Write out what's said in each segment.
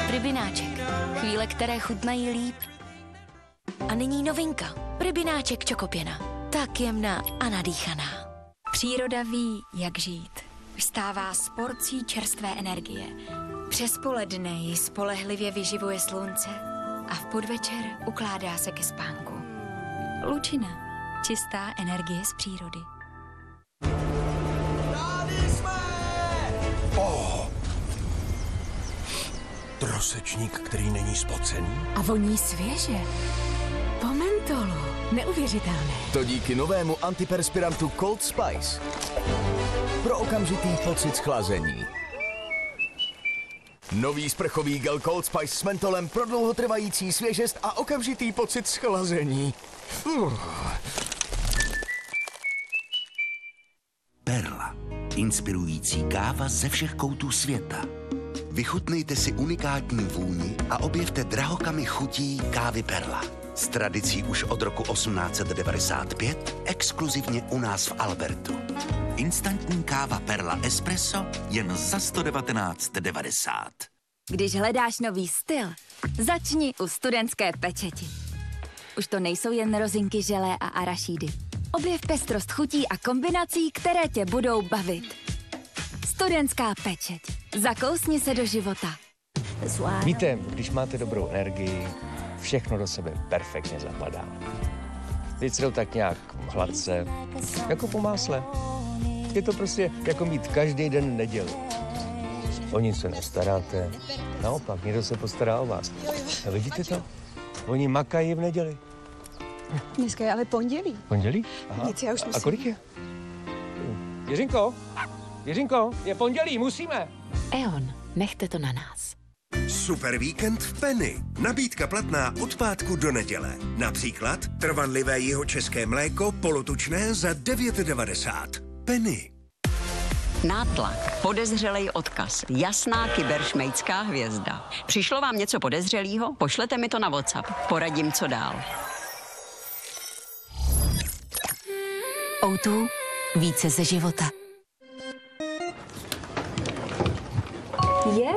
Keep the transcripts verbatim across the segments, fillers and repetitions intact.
Rybináček. Chvíle, které chutnají líp. A nyní novinka. Rybináček čokopěna. Tak jemná a nadýchaná. Příroda ví, jak žít. Vstává s porcí čerstvé energie. Přes poledne ji spolehlivě vyživuje slunce a v podvečer ukládá se ke spánku. Lučina. Čistá energie z přírody. Oh. Trosečník, který není spocený. A voní svěže. Po mentolu. Neuvěřitelné. To díky novému antiperspirantu Cold Spice. Pro okamžitý pocit schlazení. Nový sprchový gel Cold Spice s mentolem pro dlouhotrvající svěžest a okamžitý pocit schlazení. Uh. Perla. Inspirující káva ze všech koutů světa. Vychutnejte si unikátní vůni a objevte drahokamy chutí kávy Perla. S tradicí už od roku osmnáct set devadesát pět, exkluzivně u nás v Albertu. Instantní káva Perla Espresso jen za sto devatenáct devadesát. Když hledáš nový styl, začni u Studentské pečeti. Už to nejsou jen rozinky, želé a arašídy. Objev pestrost chutí a kombinací, které tě budou bavit. Studentská pečeť. Zakousni se do života. Víte, když máte dobrou energii, všechno do sebe perfektně zapadá. Věci jdou tak nějak hladce, jako po másle. Je to prostě jako mít každý den neděli. O nic se nestaráte, naopak, někdo se postará o vás. A vidíte to? Oni makají v neděli. Dneska je ale pondělí. Pondělí? Aha. Nic, já už musím. A kolik je? Jiřinko, Jiřinko, je pondělí, musíme. E O N, nechte to na nás. Super víkend v Penny. Nabídka platná od pátku do neděle. Například trvanlivé jihočeské mléko polotučné za devět devadesát. Penny. Nátlak, podezřelej odkaz, jasná kyberšmejdská hvězda. Přišlo vám něco podezřelého? Pošlete mi to na WhatsApp. Poradím, co dál. O dva, více ze života. Je.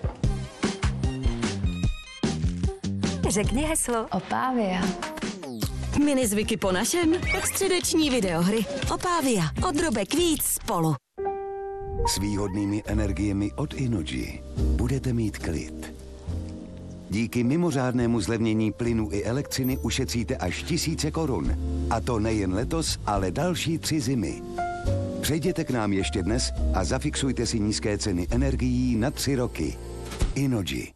Řekni heslo. Opávia. Mini zvyky po našem. Středeční videohry. Opávia. Odrobek víc spolu. S výhodnými energiemi od Inoji budete mít klid. Díky mimořádnému zlevnění plynu i elektřiny ušetříte až tisíce korun. A to nejen letos, ale další tři zimy. Přejděte k nám ještě dnes a zafixujte si nízké ceny energií na tři roky. Inoji.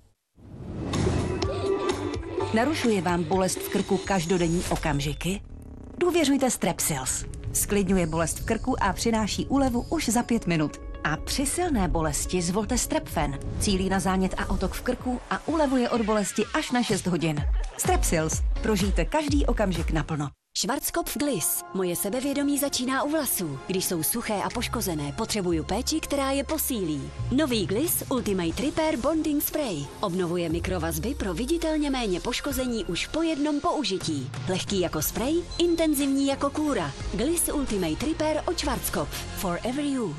Narušuje vám bolest v krku každodenní okamžiky? Důvěřujte Strepsils. Sklidňuje bolest v krku a přináší úlevu už za pět minut. A při silné bolesti zvolte Strepfen. Cílí na zánět a otok v krku a ulevuje od bolesti až na šest hodin. Strepsils. Prožijte každý okamžik naplno. Schwarzkopf Gliss. Moje sebevědomí začíná u vlasů. Když jsou suché a poškozené, potřebuju péči, která je posílí. Nový Gliss Ultimate Repair Bonding Spray. Obnovuje mikrovazby pro viditelně méně poškození už po jednom použití. Lehký jako spray, intenzivní jako kůra. Gliss Ultimate Repair od Schwarzkopf. Forever you.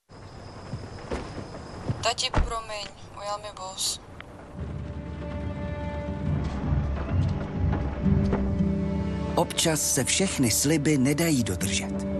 Tati, promiň, ujel mi bus. Občas se všechny sliby nedají dodržet.